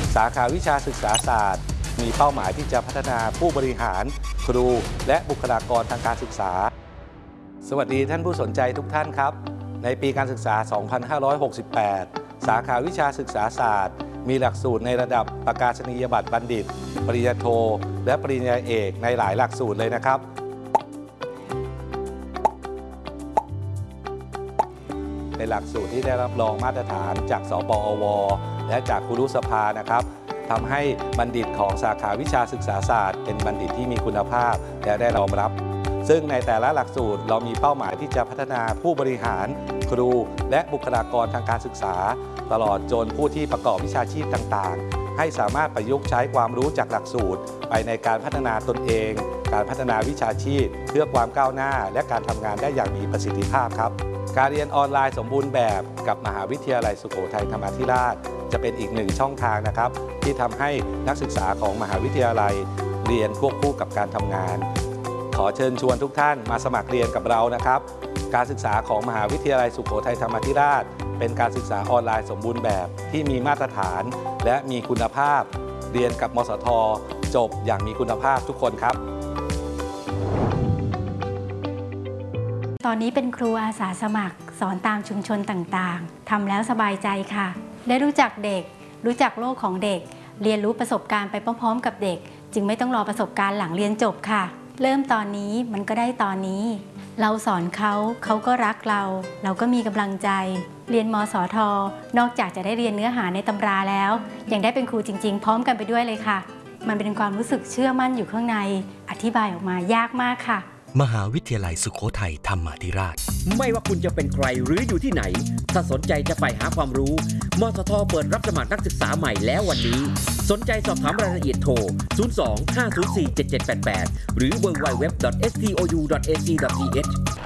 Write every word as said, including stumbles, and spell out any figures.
สาขาวิชาศึกษาศาสตร์มีเป้าหมายที่จะพัฒนาผู้บริหารครูและบุคลากรทางการศึกษาสวัสดีท่านผู้สนใจทุกท่านครับในปีการศึกษา สองพันห้าร้อยหกสิบแปด สาขาวิชาศึกษาศาสตร์มีหลักสูตรในระดับประกาศนียบัตรบัณฑิตปริญญาโทและปริญญาเอกในหลายหลักสูตรเลยนะครับเป็นหลักสูตรที่ได้รับรองมาตรฐานจากสปอวและจากครุสภานะครับทำให้บัณฑิตของสาขาวิชาศึกษาศาสตร์เป็นบัณฑิตที่มีคุณภาพและได้รองรับซึ่งในแต่ละหลักสูตรเรามีเป้าหมายที่จะพัฒนาผู้บริหารครูและบุคลากรทางการศึกษาตลอดจนผู้ที่ประกอบวิชาชีพต่างๆให้สามารถประยุกต์ใช้ความรู้จากหลักสูตรไปในการพัฒนาตนเองการพัฒนาวิชาชีพเพื่อความก้าวหน้าและการทำงานได้อย่างมีประสิทธิภาพครับการเรียนออนไลน์สมบูรณ์แบบกับมหาวิทยาลัยสุโขทัยธรรมาธิราชจะเป็นอีกหนึ่งช่องทางนะครับที่ทำให้นักศึกษาของมหาวิทยาลัยเรียนควบคู่กับการทำงานขอเชิญชวนทุกท่านมาสมัครเรียนกับเรานะครับการศึกษาของมหาวิทยาลัยสุโขทัยธรรมาธิราชเป็นการศึกษาออนไลน์สมบูรณ์แบบที่มีมาตรฐานและมีคุณภาพเรียนกับมสท.จบอย่างมีคุณภาพทุกคนครับตอนนี้เป็นครูอาสาสมัครสอนตามชุมชนต่างๆทำแล้วสบายใจค่ะได้รู้จักเด็กรู้จักโลกของเด็กเรียนรู้ประสบการณ์ไปพร้อมๆกับเด็กจึงไม่ต้องรอประสบการณ์หลังเรียนจบค่ะเริ่มตอนนี้มันก็ได้ตอนนี้เราสอนเขาเขาก็รักเราเราก็มีกำลังใจเรียนมสท.นอกจากจะได้เรียนเนื้อหาในตำราแล้วยังได้เป็นครูจริงๆพร้อมกันไปด้วยเลยค่ะมันเป็นความรู้สึกเชื่อมั่นอยู่ข้างในอธิบายออกมายากมากค่ะมหาวิทยาลัยสุโขทัยธรรมาธิราชไม่ว่าคุณจะเป็นใครหรืออยู่ที่ไหนถ้าสนใจจะไปหาความรู้มสท.เปิดรับสมัครนักศึกษาใหม่แล้ววันนี้สนใจสอบถามรายละเอียดโทร ศูนย์ สอง ห้า ศูนย์ สี่ เจ็ด เจ็ด แปด แปด หรือ ดับเบิลยู ดับเบิลยู ดับเบิลยู ดอท เอส ที โอ ยู ดอท เอ ซี ดอท ที เอช